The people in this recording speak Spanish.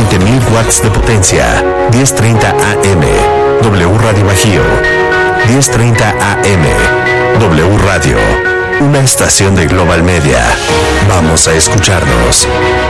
20.000 watts de potencia. 1030 AM. W Radio Bajío. 1030 AM. W Radio. Una estación de Global Media. Vamos a escucharnos.